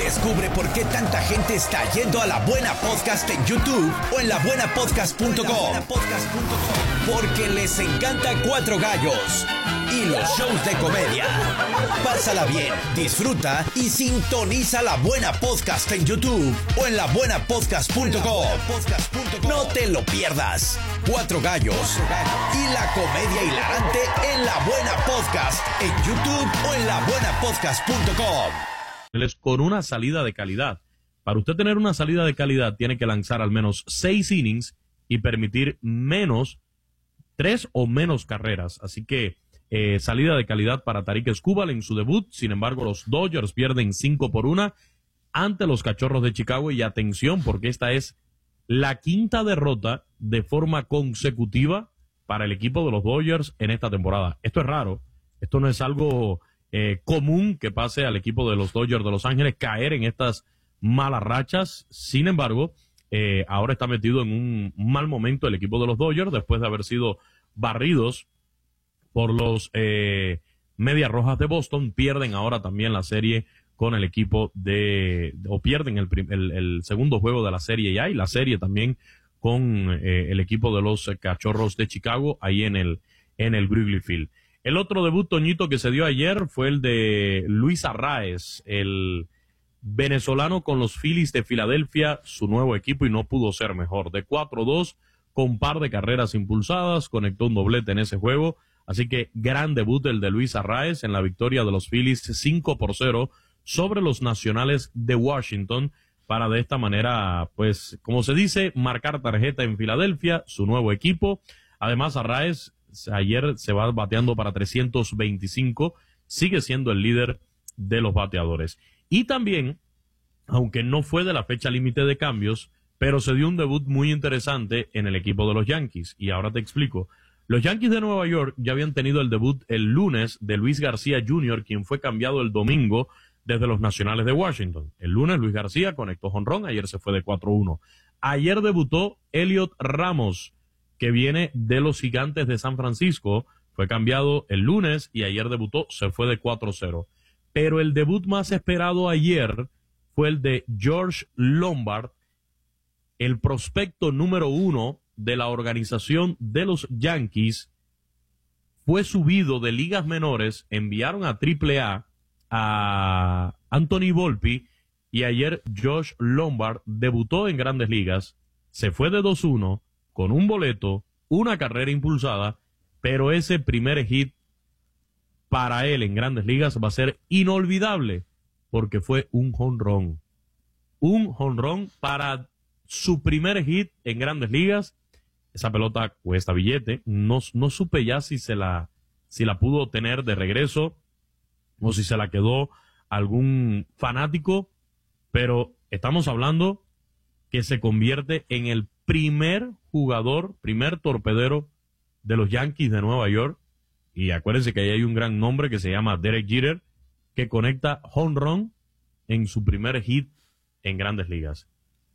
Descubre por qué tanta gente está yendo a La Buena Podcast en YouTube o en labuenapodcast.com. Porque les encanta Cuatro Gallos y los shows de comedia. Pásala bien, disfruta y sintoniza La Buena Podcast en YouTube o en labuenapodcast.com. No te lo pierdas. Cuatro Gallos y la comedia hilarante en La Buena Podcast en YouTube o en labuenapodcast.com. Con una salida de calidad. Para usted tener una salida de calidad, tiene que lanzar al menos 6 innings y permitir 3 o menos carreras. Así que salida de calidad para Tarik Skubal en su debut. Sin embargo, los Dodgers pierden 5-1 ante los Cachorros de Chicago. Y atención, porque esta es la quinta derrota de forma consecutiva para el equipo de los Dodgers en esta temporada. Esto es raro. Esto no es algo común que pase al equipo de los Dodgers de Los Ángeles caer en estas malas rachas. Sin embargo, ahora está metido en un mal momento el equipo de los Dodgers después de haber sido barridos por los Medias Rojas de Boston. Pierden ahora también la serie con el equipo o pierden el segundo juego de la serie ya, y la serie también con el equipo de los Cachorros de Chicago ahí en el Wrigley Field. El otro debut, Toñito, que se dio ayer fue el de Luis Arraez, el venezolano con los Phillies de Filadelfia, su nuevo equipo, y no pudo ser mejor. De 4-2, con par de carreras impulsadas, conectó un doblete en ese juego. Así que gran debut el de Luis Arraez en la victoria de los Phillies 5-0 sobre los Nacionales de Washington, para de esta manera, pues, como se dice, marcar tarjeta en Filadelfia, su nuevo equipo. Además, Arraez ayer se va bateando para 325, sigue siendo el líder de los bateadores. Y también, aunque no fue de la fecha límite de cambios, pero se dio un debut muy interesante en el equipo de los Yankees, y ahora te explico. Los Yankees de Nueva York ya habían tenido el debut el lunes de Luis García Jr., quien fue cambiado el domingo desde los Nacionales de Washington. El lunes Luis García conectó jonrón, ayer se fue de 4-1. Ayer debutó Elliot Ramos, que viene de los Gigantes de San Francisco, fue cambiado el lunes y ayer debutó, se fue de 4-0. Pero el debut más esperado ayer fue el de George Lombard, el prospecto número 1 de la organización de los Yankees. Fue subido de ligas menores, enviaron a AAA a Anthony Volpi, y ayer George Lombard debutó en Grandes Ligas, se fue de 2-1, con un boleto, una carrera impulsada, pero ese primer hit para él en Grandes Ligas va a ser inolvidable, porque fue un jonrón. Un jonrón para su primer hit en Grandes Ligas. Esa pelota cuesta billete. No supe ya si la pudo tener de regreso o si se la quedó algún fanático, pero estamos hablando que se convierte en el primer torpedero de los Yankees de Nueva York. Y acuérdense que ahí hay un gran nombre que se llama Derek Jeter, que conecta home run en su primer hit en Grandes Ligas.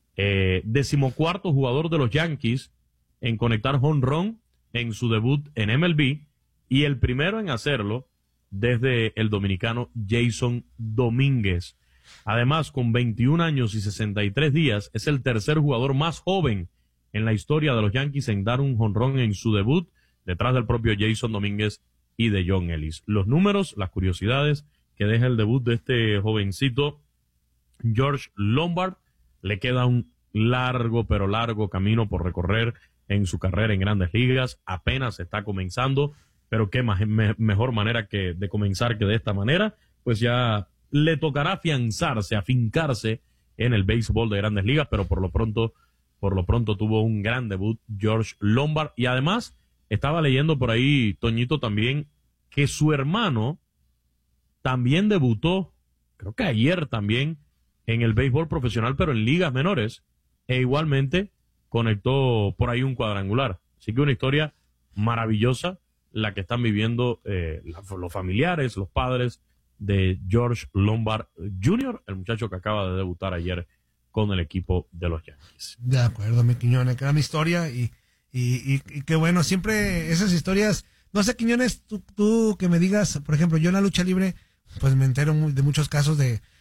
14º jugador de los Yankees en conectar home run en su debut en MLB, y el primero en hacerlo desde el dominicano Jason Domínguez. Además, con 21 años y 63 días, es el tercer jugador más joven en la historia de los Yankees en dar un jonrón en su debut, detrás del propio Jason Domínguez y de John Ellis. Los números, las curiosidades que deja el debut de este jovencito George Lombard. Le queda un largo camino por recorrer en su carrera en Grandes Ligas. Apenas está comenzando, pero qué mejor manera de comenzar que de esta manera. Pues ya le tocará afincarse en el béisbol de Grandes Ligas, pero por lo pronto tuvo un gran debut George Lombard. Y además estaba leyendo por ahí, Toñito, también, que su hermano también debutó, creo que ayer también, en el béisbol profesional, pero en ligas menores, e igualmente conectó por ahí un cuadrangular. Así que una historia maravillosa la que están viviendo los familiares, los padres de George Lombard Jr., el muchacho que acaba de debutar ayer con el equipo de los Yankees. De acuerdo, mi Quiñones, gran historia y qué bueno, siempre esas historias. No sé, Quiñones, tú que me digas, por ejemplo, yo en la lucha libre, pues me entero de muchos casos de